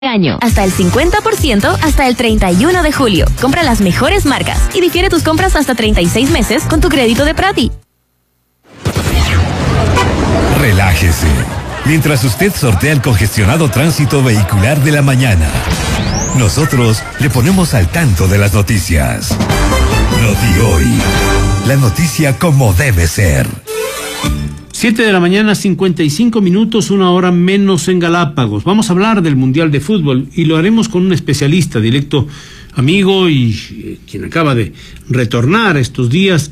año, hasta el 50% hasta el 31 de julio. Compra las mejores marcas y difiere tus compras hasta 36 meses con tu crédito de Prati. Relájese, mientras usted sortea el congestionado tránsito vehicular de la mañana. Nosotros le ponemos al tanto de las noticias. Notihoy, la noticia como debe ser. 7 de la mañana, 55 minutos, 1 hora menos en Galápagos. Vamos a hablar del Mundial de Fútbol y lo haremos con un especialista, directo amigo y quien acaba de retornar estos días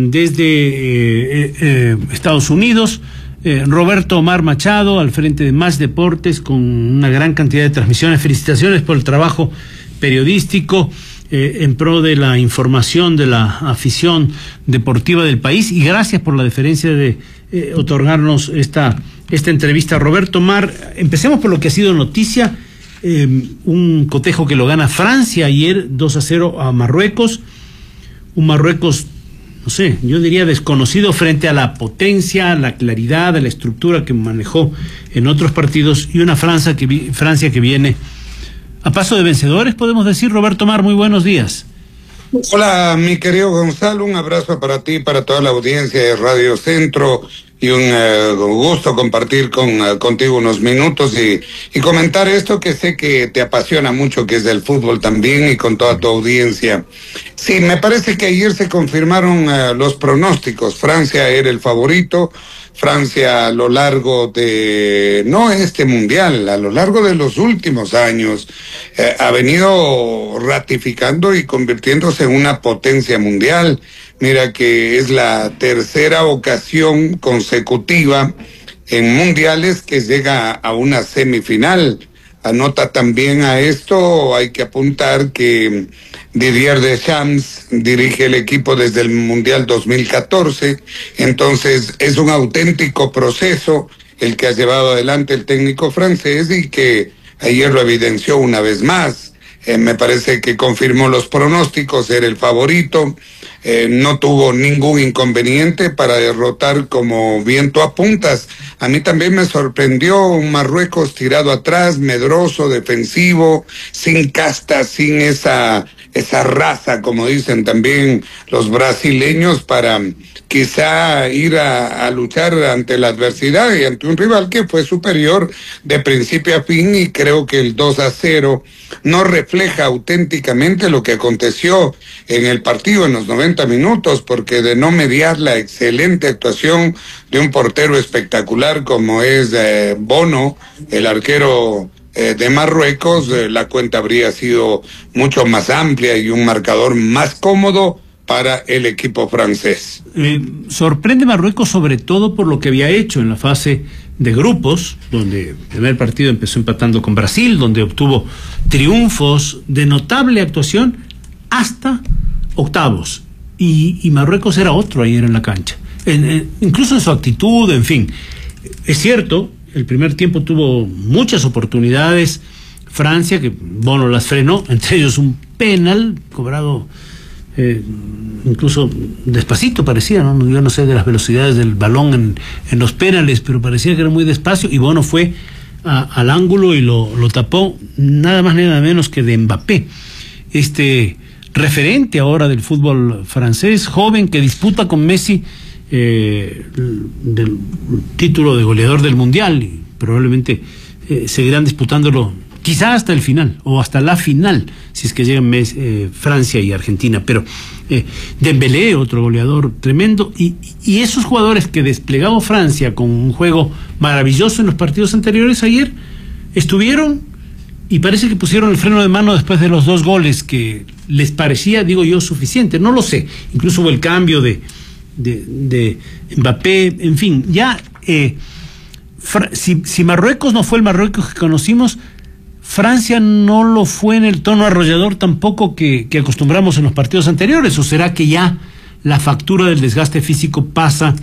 desde Estados Unidos, Roberto Omar Machado, al frente de Más Deportes, con una gran cantidad de transmisiones. Felicitaciones por el trabajo periodístico en pro de la información de la afición deportiva del país, y gracias por la deferencia de otorgarnos esta entrevista. Roberto Omar, empecemos por lo que ha sido noticia, un cotejo que lo gana Francia ayer 2-0 a Marruecos, un Marruecos, no sé, yo diría desconocido frente a la potencia, la claridad, la estructura que manejó en otros partidos, y una Francia que viene a paso de vencedores, podemos decir. Roberto Omar, muy buenos días. Hola, mi querido Gonzalo, un abrazo para ti, para toda la audiencia de Radio Centro, y un gusto compartir contigo unos minutos y comentar esto que sé que te apasiona mucho, que es del fútbol también, y con toda tu audiencia. Sí, me parece que ayer se confirmaron los pronósticos. Francia era el favorito. Francia, a lo largo de, no este mundial, a lo largo de los últimos años, ha venido ratificando y convirtiéndose en una potencia mundial. Mira que es la tercera ocasión consecutiva en mundiales que llega a una semifinal. Anota también a esto, hay que apuntar que Didier Deschamps dirige el equipo desde el Mundial 2014, entonces es un auténtico proceso el que ha llevado adelante el técnico francés, y que ayer lo evidenció una vez más. Me parece que confirmó los pronósticos, era el favorito, no tuvo ningún inconveniente para derrotar, como bien tú apuntas. A mí también me sorprendió un Marruecos tirado atrás, medroso, defensivo, sin casta, sin esa raza, como dicen también los brasileños, para quizá ir a luchar ante la adversidad y ante un rival que fue superior de principio a fin, y creo que el 2-0 no refleja auténticamente lo que aconteció en el partido en los 90 minutos, porque de no mediar la excelente actuación de un portero espectacular como es Bono, el arquero de Marruecos, la cuenta habría sido mucho más amplia y un marcador más cómodo para el equipo francés. Sorprende Marruecos sobre todo por lo que había hecho en la fase de grupos, donde el primer partido empezó empatando con Brasil, donde obtuvo triunfos de notable actuación hasta octavos, y Marruecos era otro ayer en la cancha, incluso en su actitud, en fin. Es cierto, el primer tiempo tuvo muchas oportunidades Francia, que Bono las frenó, entre ellos un penal cobrado incluso despacito parecía, ¿no? Yo no sé de las velocidades del balón en los penales, pero parecía que era muy despacio, y Bono fue al ángulo y lo tapó, nada más ni nada menos que de Mbappé, referente ahora del fútbol francés, joven, que disputa con Messi del título de goleador del mundial, y probablemente seguirán disputándolo quizá hasta el final, o hasta la final, si es que llegan Francia y Argentina. Pero Dembélé, otro goleador tremendo, y esos jugadores que desplegaba Francia con un juego maravilloso en los partidos anteriores, ayer estuvieron, y parece que pusieron el freno de mano después de los 2 goles que les parecía, digo yo, suficiente. No lo sé, incluso hubo el cambio de Mbappé, en fin, ya si Marruecos no fue el Marruecos que conocimos, Francia no lo fue en el tono arrollador tampoco que acostumbramos en los partidos anteriores. ¿O será que ya la factura del desgaste físico pasa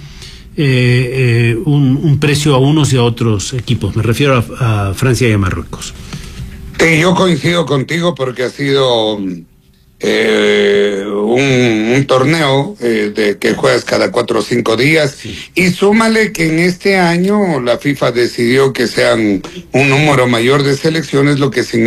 un precio a unos y a otros equipos? Me refiero a Francia y a Marruecos. Sí, yo coincido contigo, porque ha sido un torneo de que juegas cada 4 o 5 días, y súmale que en este año la FIFA decidió que sean un número mayor de selecciones, lo que significa